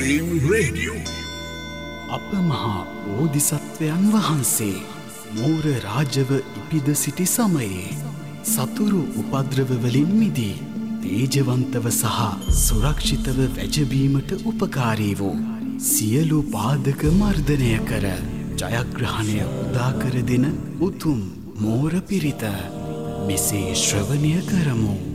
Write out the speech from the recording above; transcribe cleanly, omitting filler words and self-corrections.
Dream Radio. අප මහා බෝධිසත්වයන් වහන්සේ මෝර රාජව ඉපිද සිටි සමයේ සතුරු උපද්‍රවවලින් මිදී තේජවන්තව සහ සුරක්ෂිතව වැජබීමට උපකාරී වූ සියලු පාදක මර්ධනය කර ජයග්‍රහණය උදාකර දෙන උතුම් මෝර පිරිත මෙසේ ශ්‍රවණය කරමු.